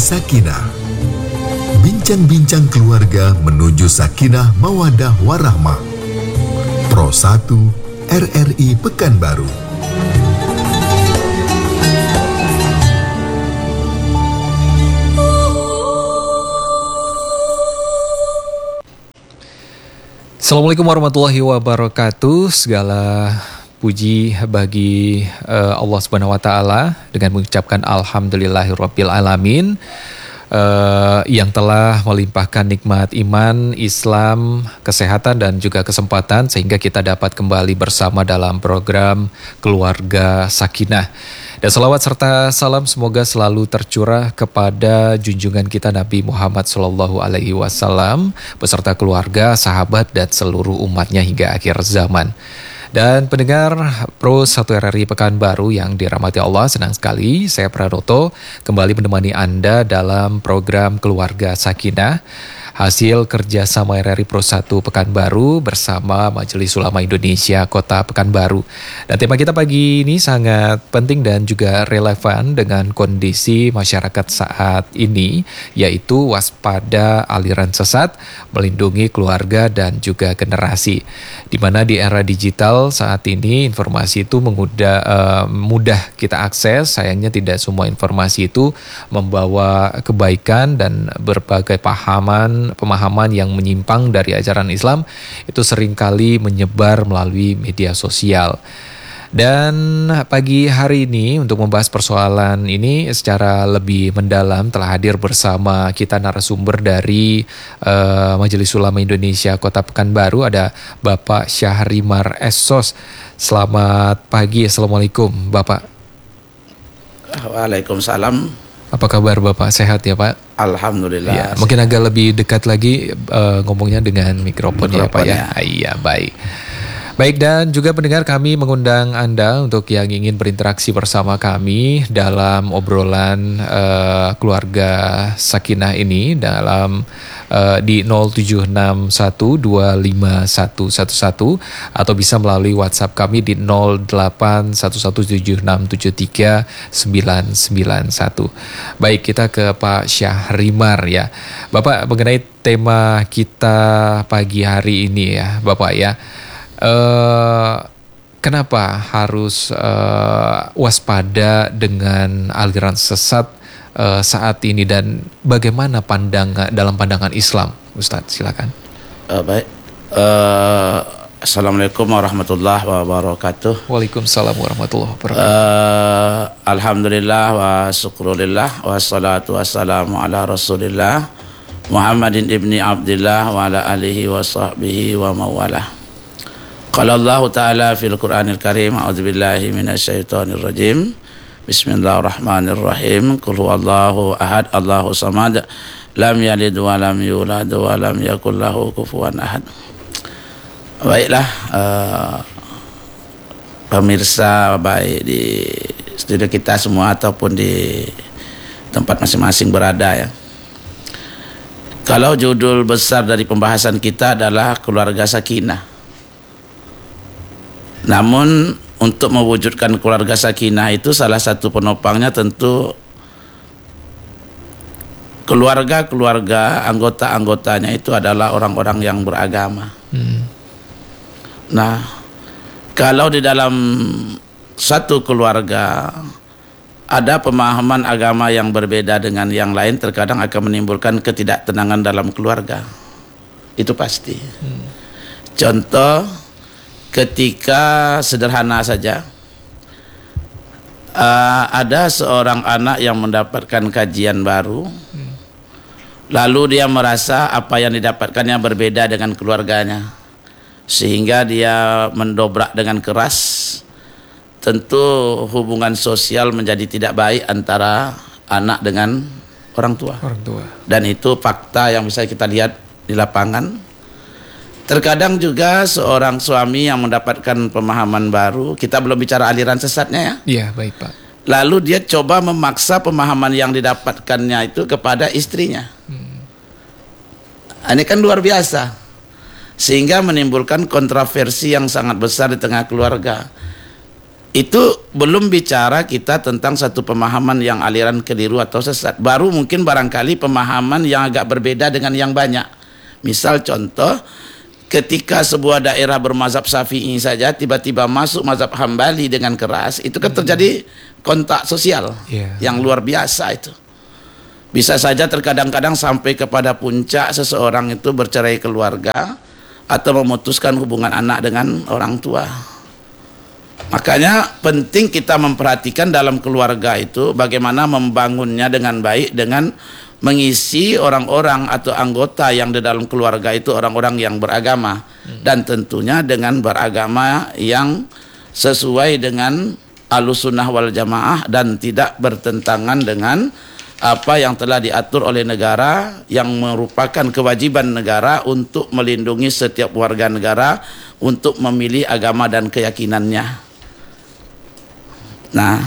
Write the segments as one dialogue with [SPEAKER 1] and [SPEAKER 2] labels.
[SPEAKER 1] Sakinah. Bincang-bincang keluarga menuju sakinah mawadah warahmah. Pro 1 RRI Pekanbaru.
[SPEAKER 2] Assalamualaikum warahmatullahi wabarakatuh. Segala puji bagi Allah Subhanahu wa taala dengan mengucapkan alhamdulillahirabbil alamin yang telah melimpahkan nikmat iman, Islam, kesehatan dan juga kesempatan sehingga kita dapat kembali bersama dalam program Keluarga Sakinah. Dan salawat serta salam semoga selalu tercurah kepada junjungan kita Nabi Muhammad SAW beserta keluarga, sahabat dan seluruh umatnya hingga akhir zaman. Dan pendengar Pro 1 RRI Pekanbaru yang dirahmati Allah, senang sekali saya Pranoto kembali menemani Anda dalam program Keluarga Sakinah, hasil kerjasama RRI Pro 1 Pekanbaru bersama Majelis Ulama Indonesia Kota Pekanbaru. Dan tema kita pagi ini sangat penting dan juga relevan dengan kondisi masyarakat saat ini, yaitu waspada aliran sesat, melindungi keluarga dan juga generasi. Di mana di era digital saat ini informasi itu mudah kita akses, sayangnya tidak semua informasi itu membawa kebaikan dan berbagai pemahaman yang menyimpang dari ajaran Islam itu seringkali menyebar melalui media sosial. Dan pagi hari ini untuk membahas persoalan ini secara lebih mendalam telah hadir bersama kita narasumber dari Majelis Ulama Indonesia Kota Pekanbaru, ada Bapak Syahrimar Essos. Selamat pagi, Assalamualaikum Bapak.
[SPEAKER 3] Waalaikumsalam.
[SPEAKER 2] Apa kabar Bapak? Sehat ya Pak?
[SPEAKER 3] Alhamdulillah.
[SPEAKER 2] Ya, mungkin agak lebih dekat lagi ngomongnya dengan mikrofon ya Pak ya. Iya, baik. Baik, dan juga pendengar, kami mengundang Anda untuk yang ingin berinteraksi bersama kami dalam obrolan Keluarga Sakinah ini dalam di 0761251111 atau bisa melalui WhatsApp kami di 081176739991. Baik, kita ke Pak Syahrimar ya. Bapak, mengenai tema kita pagi hari ini ya Bapak ya. Kenapa harus waspada dengan aliran sesat saat ini dan bagaimana dalam pandangan Islam, Ustadz? Silakan.
[SPEAKER 3] Baik. Assalamualaikum warahmatullahi wabarakatuh.
[SPEAKER 2] Waalaikumsalam warahmatullahi wabarakatuh.
[SPEAKER 3] Alhamdulillah wa syukurillah wa salatu wassalamu ala rasulillah Muhammadin ibni Abdillah wa ala alihi wa sahbihi wa mawalah. Qala Allah Ta'ala fil Qur'anil Karim, a'udzubillahi minasyaitonir rajim. Bismillahirrahmanirrahim. Qul huwallahu ahad, Allahu samad, lam yalid wa lam yulad wa lam yakul lahu kufuwan ahad. Baiklah, pemirsa baik di studio kita semua ataupun di tempat masing-masing berada ya. Kalau judul besar dari pembahasan kita adalah Keluarga Sakinah. Namun untuk mewujudkan keluarga sakinah itu salah satu penopangnya tentu keluarga-keluarga, anggota-anggotanya itu adalah orang-orang yang beragama. Nah, kalau di dalam satu keluarga ada pemahaman agama yang berbeda dengan yang lain, terkadang akan menimbulkan ketidaktenangan dalam keluarga. Itu pasti. Contoh, ketika sederhana saja, ada seorang anak yang mendapatkan kajian baru, lalu dia merasa apa yang didapatkannya berbeda dengan keluarganya, sehingga dia mendobrak dengan keras. Tentu hubungan sosial menjadi tidak baik antara anak dengan orang tua. Dan itu fakta yang bisa kita lihat di lapangan. Terkadang juga seorang suami yang mendapatkan pemahaman baru, kita belum bicara aliran sesatnya ya.
[SPEAKER 2] Iya, baik Pak.
[SPEAKER 3] Lalu dia coba memaksa pemahaman yang didapatkannya itu kepada istrinya. Ini kan luar biasa. Sehingga menimbulkan kontroversi yang sangat besar di tengah keluarga. Itu belum bicara kita tentang satu pemahaman yang aliran keliru atau sesat. Baru mungkin barangkali pemahaman yang agak berbeda dengan yang banyak. Misal contoh, ketika sebuah daerah bermazhab Syafi'i saja tiba-tiba masuk mazhab Hambali dengan keras, itu kan terjadi kontak sosial yang luar biasa itu. Bisa saja terkadang-kadang sampai kepada puncak seseorang itu bercerai keluarga atau memutuskan hubungan anak dengan orang tua. Makanya penting kita memperhatikan dalam keluarga itu bagaimana membangunnya dengan baik dengan mengisi orang-orang atau anggota yang di dalam keluarga itu orang-orang yang beragama dan tentunya dengan beragama yang sesuai dengan Ahlussunnah wal Jamaah dan tidak bertentangan dengan apa yang telah diatur oleh negara yang merupakan kewajiban negara untuk melindungi setiap warga negara untuk memilih agama dan keyakinannya. Nah,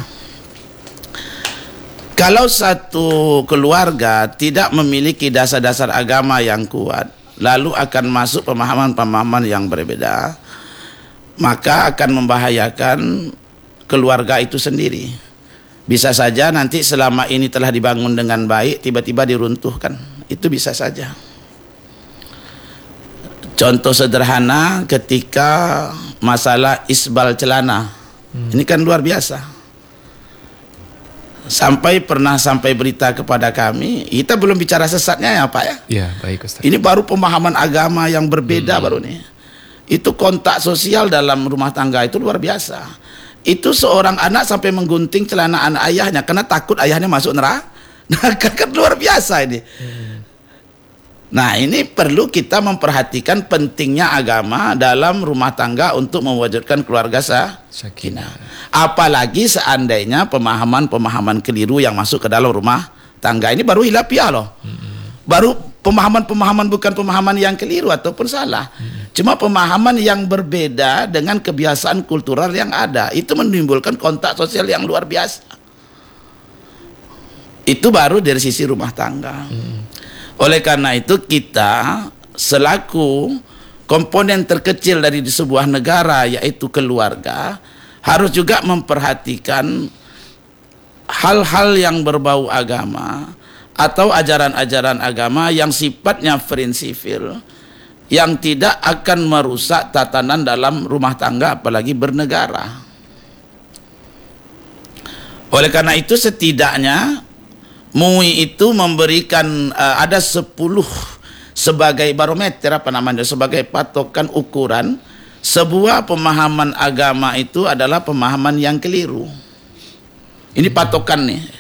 [SPEAKER 3] kalau satu keluarga tidak memiliki dasar-dasar agama yang kuat, lalu akan masuk pemahaman-pemahaman yang berbeda, maka akan membahayakan keluarga itu sendiri. Bisa saja nanti selama ini telah dibangun dengan baik, tiba-tiba diruntuhkan. Itu bisa saja. Contoh sederhana ketika masalah isbal celana. Ini kan luar biasa. Sampai berita kepada kami, kita belum bicara sesatnya ya Pak ya.
[SPEAKER 2] Ya, baik Ustaz.
[SPEAKER 3] Ini baru pemahaman agama yang berbeda baru nih. Itu kontak sosial dalam rumah tangga itu luar biasa. Itu seorang anak sampai menggunting celana anak ayahnya karena takut ayahnya masuk neraka. Nah, kan luar biasa ini. Nah, ini perlu kita memperhatikan pentingnya agama dalam rumah tangga untuk mewujudkan keluarga sakinah. Apalagi seandainya pemahaman-pemahaman keliru yang masuk ke dalam rumah tangga ini baru hilafiah loh. Baru pemahaman-pemahaman bukan pemahaman yang keliru ataupun salah. Cuma pemahaman yang berbeda dengan kebiasaan kultural yang ada. Itu menimbulkan kontak sosial yang luar biasa. Itu baru dari sisi rumah tangga. Oleh karena itu kita selaku komponen terkecil dari sebuah negara yaitu keluarga harus juga memperhatikan hal-hal yang berbau agama atau ajaran-ajaran agama yang sifatnya prinsipil yang tidak akan merusak tatanan dalam rumah tangga apalagi bernegara. Oleh karena itu setidaknya MUI itu memberikan ada 10 sebagai barometer sebagai patokan ukuran sebuah pemahaman agama itu adalah pemahaman yang keliru. Ini patokan nih.